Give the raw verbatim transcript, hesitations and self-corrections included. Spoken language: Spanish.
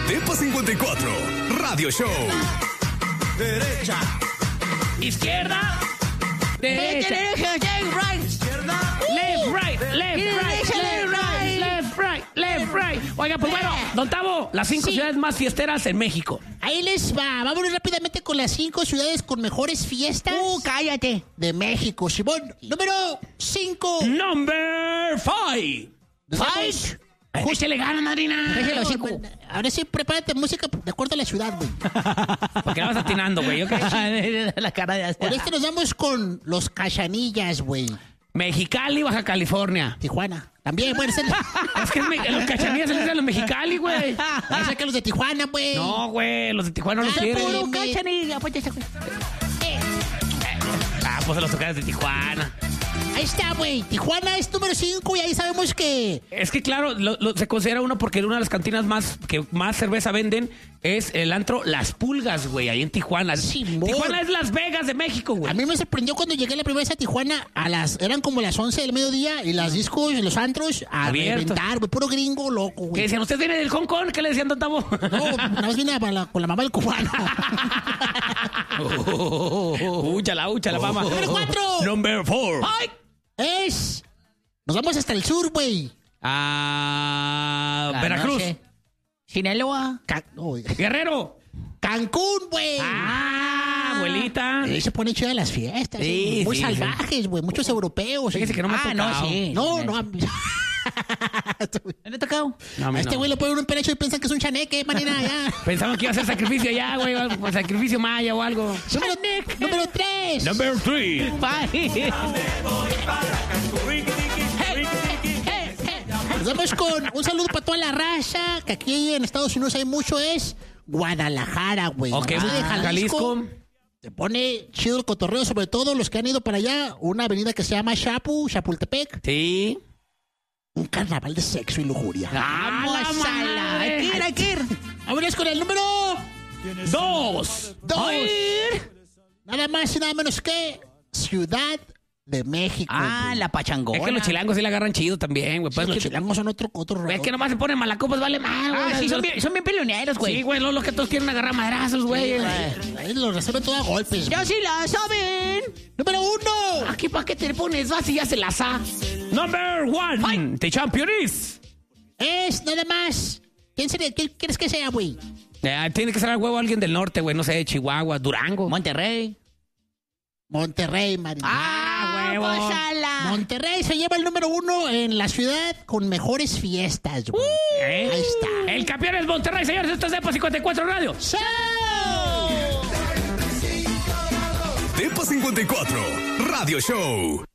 Tepa cincuenta y cuatro, Radio Show. Derecha. Izquierda. Derecha. Right. Izquierda. Left, right, left, right, left, right, left, right, left, right. Oiga, pues bueno, don Tavo, las cinco Sí. ciudades más fiesteras en México. Ahí les va. Vámonos rápidamente con las cinco ciudades con mejores fiestas. Uh, cállate. De México, Simón. Número cinco. Number five. Five. Justo le gana, madrina. Déjelo, cinco. Ahora sí, prepárate música de acuerdo a la ciudad, güey. Porque la vas atinando, güey. ¿Ok? La cara de Por este nos vamos con los Cachanillas, güey. Mexicali, Baja California. Tijuana. También, bueno, ser... Es que es me- los Cachanillas se los Mexicali, güey. Vamos a sacar los de Tijuana, güey. No, güey, los de Tijuana no los Ah, quieren. puro Cachanilla, pues esa güey. Ah, pues se los tocadas de Tijuana. Ahí está, güey. Tijuana es número cinco y ahí sabemos que... Es que claro, lo- lo- se considera uno porque una de las cantinas más que más cerveza venden es el antro Las Pulgas, güey, ahí en Tijuana. Simón. Tijuana es Las Vegas de México, güey. A mí me sorprendió cuando llegué la primera vez a Tijuana, a las, eran como las once del mediodía y las discos y los antros a Abiertos. reventar, güey, puro gringo loco, ¿Qué güey. decían? ¿Usted viene del Hong Kong? ¿Qué le decían, don Tavo? No, nada más vine a la- con la mamá del cubano. Úchala, úchala, mamá. Número cuatro. Number four. ¡Ay! Es... Nos vamos hasta el sur, güey. Ah, Ah, Veracruz. no sé. Sinaloa. Ca- no, Guerrero. Cancún, güey. Ah, abuelita. Ahí se ponen chidas las fiestas. Sí, eh, muy sí, salvajes, güey. Muchos europeos. Fíjese eh. que no me ha Ah, tocado. no, sí. No, Sí, no. me- a- ¿Me he tocado? No, a mí a este no. güey le ponen un perecho y piensan que es un chaneque, manera, ya. Pensaban que iba a hacer sacrificio allá, güey, o algo, sacrificio maya o algo. número, número tres. Number three. Nos vamos con un saludo para toda la raza, que aquí en Estados Unidos hay mucho, es Guadalajara, güey. Ok, La base de Jalisco. Se pone chido el cotorreo, sobre todo los que han ido para allá. Una avenida que se llama Chapu, Chapultepec. Sí. Un carnaval de sexo y lujuria. ¡Vamos a la- hay que ir, hay que ir. Vámonos con el número Dos. dos. Ay. Nada más y nada menos que Ciudad de México. Ah, güey. la pachangona. Es que los chilangos sí la agarran chido también, güey. Sí, Pues los es que, chilangos son otro, otro rollo. es que nomás se ponen malacopas, vale mal, güey. Ah, sí, son Los- bien, son bien peleoneros, güey. Sí, güey, lo, lo que todos quieren agarrar madrazos, güey. Ahí los resuelven todo a golpes. Ya sí la saben. Número uno. Aquí, ¿para qué te pones? Vas y ya se las ha. Number one. The champion is. Es nada más. ¿Quién sería? ¿Quién quieres que sea, güey? Eh, tiene que ser al huevo alguien del norte, güey. No sé, Chihuahua, Durango. Monterrey. Monterrey, Marina. Ah, huevo. Pásala. Monterrey se lleva el número uno en la ciudad con mejores fiestas, güey. ¿Eh? Ahí está. El campeón es Monterrey, señores. Esto es Tepa cincuenta y cuatro Radio. ¡Sí! Tepa cincuenta y cuatro, Radio Show.